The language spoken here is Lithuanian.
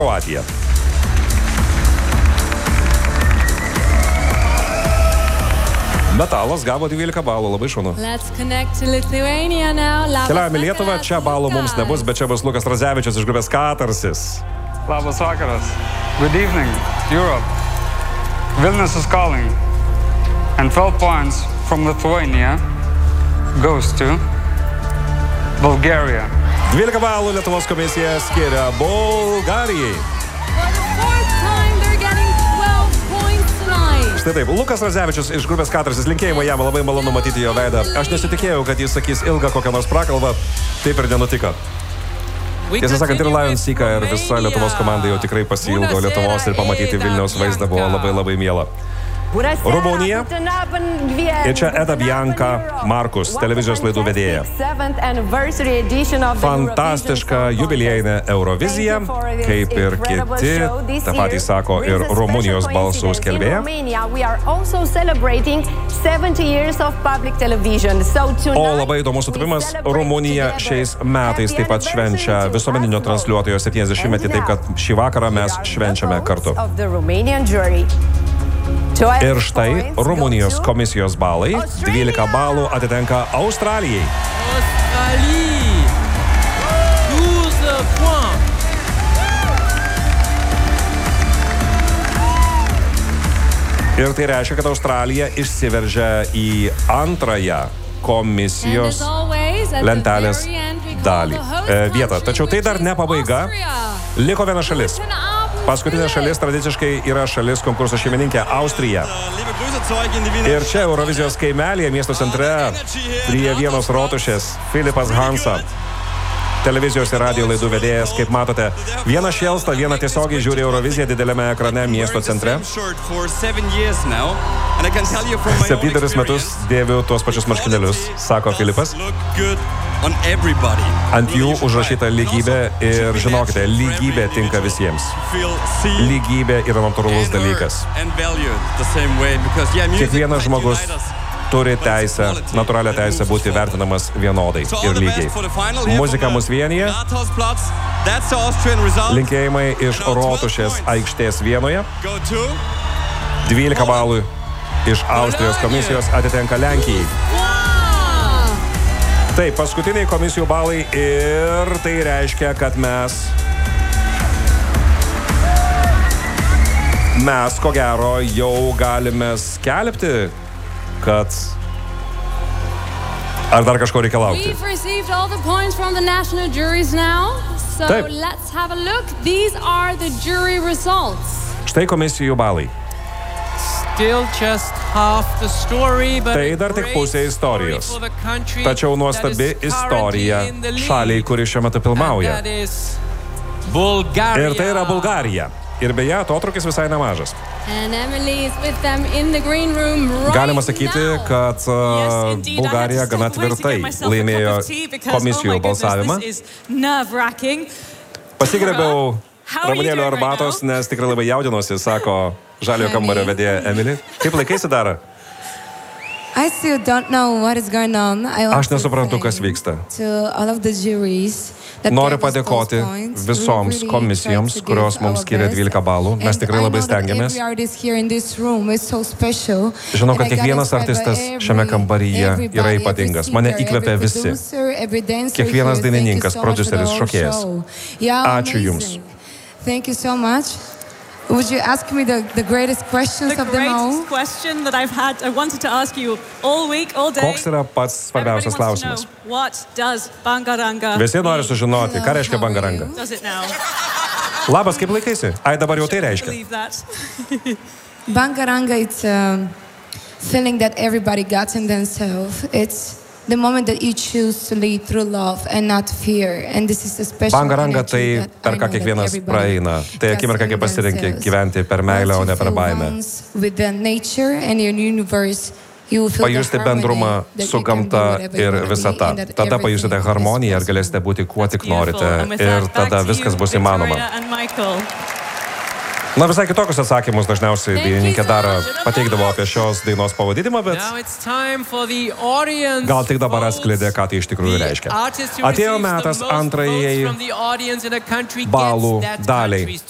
Kroatija. Metalas gavo 12 balų, labai šaunu. Keliaujame į Lietuvą, čia balų mums nebus, bet čia bus Lukas Radzevičius iš grupės Katarsis. Labas vakaras. Good evening, Europe. Vilnius is calling. And 12 points from Lithuania goes to Bulgaria. 12 balų Lietuvos komisija skiria Bulgarijai. Štai taip, Lukas Radzevičius iš grupės Katarsis, linkėjimai jam, labai malonu matyti jo veidą. Aš nesitikėjau, kad jis sakys ilgą kokią nors prakalbą, taip ir nenutiko. Tiesą sakant, ir Lions Sika ir visa Lietuvos komanda jau tikrai pasiilgo Lietuvos ir pamatyti Vilniaus vaizdą buvo labai labai miela. Rumunija. Ir čia Eda Bianca Markus, televizijos laidų vedėja. Fantastiška jubiliejinė Eurovizija, kaip ir kiti, tą patį sako ir Rumunijos balsų skelbėja. O labai įdomus sutapimas, Rumunija šiais metais taip pat švenčia visuomeninio transliuotojo 70-metį, taip kad šį vakarą mes švenčiame kartu. Ir štai Rumunijos komisijos balai, 12 balų atitenka Australijai. Ir tai reiškia, kad Australija išsiveržia į antrąją komisijos lentelės dalį vietą. Tačiau tai dar ne pabaiga, liko viena šalis. Paskutinė šalis tradiciškai yra šalis konkurso šeimininkė Austrija. Ir čia Eurovizijos kaimelėje miesto centre prie vienos rotušės Filipas Hansa, televizijos ir radio laidų vedėjas, kaip matote, vieną šėlstą, vieną tiesiogiai žiūri Euroviziją dideliame ekrane miesto centre. 7 metus dėviu tuos pačius marškinėlius, sako Filipas. Ant jų užrašyta lygybė ir žinokite, lygybė tinka visiems. Lygybė yra natūralus dalykas. Kiekvienas žmogus turi teisę, natūralią teisę būti vertinamas vienodai ir lygiai. Muzika mus vienyje. Linkėjimai iš rotušės aikštės Vienoje. 12 balų iš Austrijos komisijos atitenka Lenkijai. Taip, paskutiniai komisijų balai ir tai reiškia, kad mes ko gero jau galime skelbti, kad ar dar kažko reikia laukti. Taip. Štai komisijų balai. Tai dar tik pusė istorijos. Tačiau nuostabi istorija šaliai, kuri šiuo metu pirmauja. Ir tai yra Bulgarija. Ir beje, atotrukis visai nemažas. Galima sakyti, kad Bulgarija gana tvirtai laimėjo komisijų balsavimą. Pasigrėbiau ramunėlių arbatos, nes tikrai labai jaudinosi, sako žaliojo kambario vedėja Emily. Kaip laikaisi dar? Aš nesuprantu, kas vyksta. Noriu padėkoti visoms komisijoms, kurios mums skiria 12 balų. Mes tikrai labai stengiamės. Žinau, kad kiekvienas artistas šiame kambaryje yra ypatingas. Mane įkvepia visi. Kiekvienas dainininkas, prodiuseris, šokėjas. Ačiū Jums. Thank you so much. Would you ask me the greatest questions of them all? The greatest question that I wanted to ask you all week, all day. Koks yra pats svarbiausias klausimas? What does Bangaranga? Visi nori sužinoti, ką reiškia Bangaranga. Does it now? Labas, kaip laikaisi? Ai, dabar jau tai reiškia. Bangaranga, it's a feeling that everybody got in themselves. It's the moment that you choose to lead through love and not fear. And this is a special Bangaranga tai per ką kiekvienas praeina. Tai akimirka, kai pasirenki gyventi per meilę, o ne per baimę. Pajusti bendrumą su gamta ir visata. Tada pajusite harmoniją ir galėsite būti kuo tik norite. Ir tada viskas bus įmanoma. Na, visai kitokius atsakymus dažniausiai dainininkė Dara pateikdavo apie šios dainos pavadinimą, bet gal tik dabar atskleidė, ką tai iš tikrųjų reiškia. Atėjo metas antrajai balų daliai.